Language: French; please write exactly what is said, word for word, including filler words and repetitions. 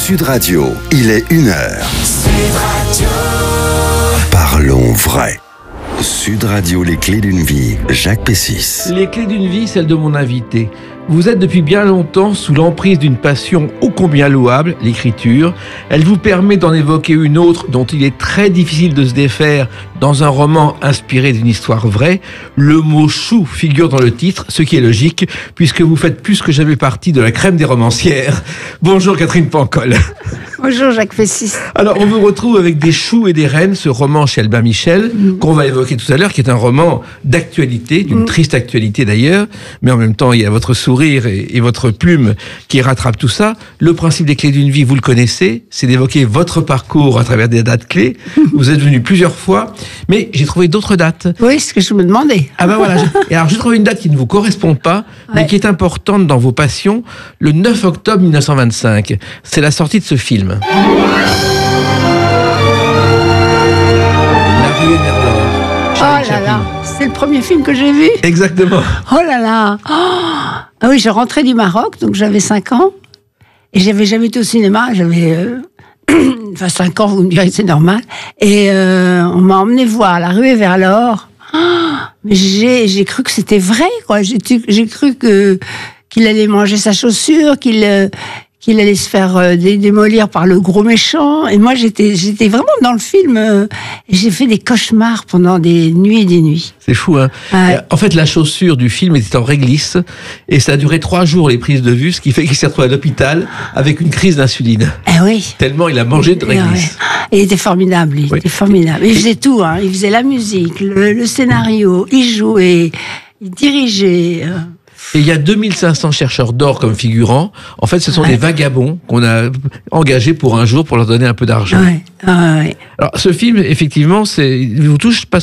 Sud Radio, il est une heure. Sud Radio. Parlons vrai. Sud Radio, les clés d'une vie, Jacques Pessis. Les clés d'une vie, celle de mon invité. Vous êtes depuis bien longtemps sous l'emprise d'une passion ô combien louable, l'écriture. Elle vous permet d'en évoquer une autre dont il est très difficile de se défaire dans un roman inspiré d'une histoire vraie. Le mot chou figure dans le titre, ce qui est logique, puisque vous faites plus que jamais partie de la crème des romancières. Bonjour Catherine Pancol. Bonjour Jacques Pessis. Alors on vous retrouve avec Des choux et des reines, ce roman chez Albin Michel, mmh. qu'on va évoquer tout à l'heure, qui est un roman d'actualité, d'une mmh. triste actualité d'ailleurs, mais en même temps il y a votre sourire et, et votre plume qui rattrape tout ça. Le principe des clés d'une vie, vous le connaissez, c'est d'évoquer votre parcours à travers des dates clés. Vous êtes venu plusieurs fois, mais j'ai trouvé d'autres dates. Oui, c'est ce que je me demandais. Ah ben voilà, et alors j'ai trouvé une date qui ne vous correspond pas, ouais. mais qui est importante dans vos passions, le neuf octobre mille neuf cent vingt-cinq. C'est la sortie de ce film. La ruée vers l'or. Oh là là, c'est le premier film que j'ai vu. Exactement. Oh là là. Oh. Ah oui, je rentrais du Maroc, donc j'avais cinq ans. Et j'avais jamais été au cinéma. J'avais euh, enfin cinq ans, vous me direz, c'est normal. Et euh, on m'a emmené voir La ruée vers l'or. Oh, mais j'ai, j'ai cru que c'était vrai, quoi. J'ai, j'ai cru que qu'il allait manger sa chaussure, qu'il euh, qu'il allait se faire euh, démolir par le gros méchant. Et moi, j'étais, j'étais vraiment dans le film. Euh, et j'ai fait des cauchemars pendant des nuits et des nuits. C'est fou, hein. Ouais. En fait, la chaussure du film était en réglisse. Et ça a duré trois jours, les prises de vue, ce qui fait qu'il s'est retrouvé à l'hôpital avec une crise d'insuline. Eh oui. Tellement il a mangé de réglisse. Ouais. Il était formidable, il oui. était formidable. Il faisait tout, hein. Il faisait la musique, le, le scénario, il jouait, il dirigeait... Euh... Et il y a deux mille cinq cents chercheurs d'or comme figurants. En fait, ce sont ouais. des vagabonds qu'on a engagés pour un jour pour leur donner un peu d'argent. Ouais. Ah ouais. Alors, ce film, effectivement, c'est, il vous touche pas